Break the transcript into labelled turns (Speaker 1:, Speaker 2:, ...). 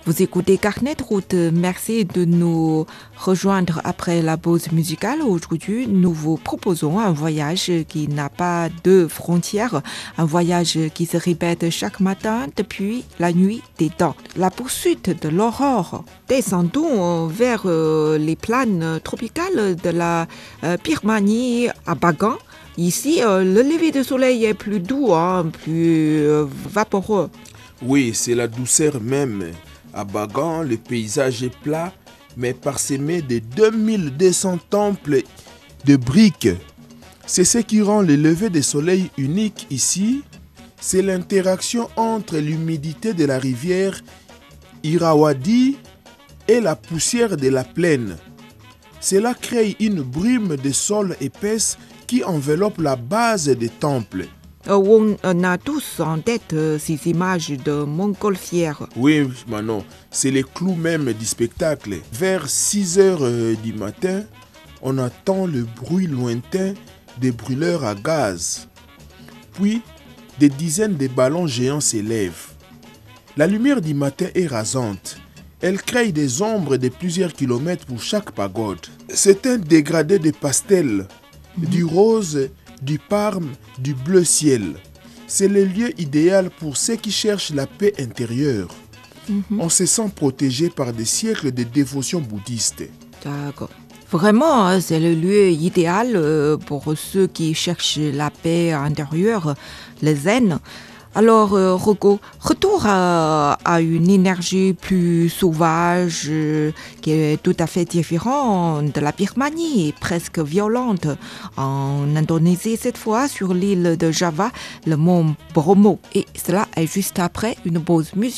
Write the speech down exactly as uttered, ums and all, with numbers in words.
Speaker 1: Vous écoutez Carnet de route. Merci de nous rejoindre après la pause musicale. Aujourd'hui, nous vous proposons un voyage qui n'a pas de frontières, un voyage qui se répète chaque matin depuis la nuit des temps. La poursuite de l'aurore. Descendons vers les plaines tropicales de la Birmanie à Bagan. Ici, le lever du soleil est plus doux, hein, plus vaporeux.
Speaker 2: Oui, c'est la douceur même. À Bagan, le paysage est plat, mais parsemé de deux mille deux cents temples de briques. C'est ce qui rend le lever du soleil unique ici. C'est l'interaction entre l'humidité de la rivière Irrawaddy et la poussière de la plaine. Cela crée une brume de sol épaisse qui enveloppe la base des temples.
Speaker 1: On a tous en tête ces images de montgolfières.
Speaker 2: Oui, Manon, c'est le clou même du spectacle. Vers six heures du matin, on entend le bruit lointain des brûleurs à gaz. Puis, des dizaines de ballons géants s'élèvent. La lumière du matin est rasante. Elle crée des ombres de plusieurs kilomètres pour chaque pagode. C'est un dégradé de pastel, mmh. du rose, du parme, du bleu ciel. C'est le lieu idéal pour ceux qui cherchent la paix intérieure. Mm-hmm. On se sent protégé par des siècles de dévotion bouddhiste.
Speaker 1: D'accord. Vraiment, c'est le lieu idéal pour ceux qui cherchent la paix intérieure, le zen. Alors, euh, Rocco, retour à, à une énergie plus sauvage, euh, qui est tout à fait différente de la Birmanie, presque violente. En Indonésie, cette fois, sur l'île de Java, le mont Bromo. Et cela est juste après une pause musicale.